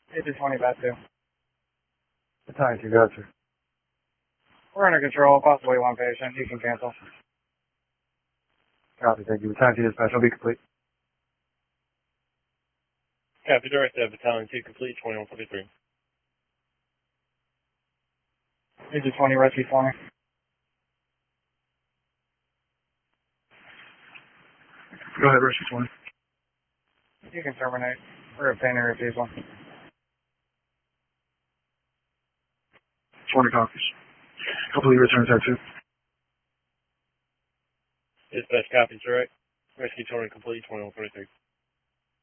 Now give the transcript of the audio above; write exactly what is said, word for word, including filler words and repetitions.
Agent twenty, bat two. Battalion two, go through. We're under control, possibly one patient. You can cancel. Copy, thank you. Battalion two dispatch will be complete. Copy, direct that Battalion two complete, twenty-one forty-three. Agent twenty, rescue twenty. Go ahead, rescue twenty. You can terminate. We're obtaining refusal. twenty copies. Complete return type two. Dispatch copies direct. Rescue twenty complete, twenty-one forty-three.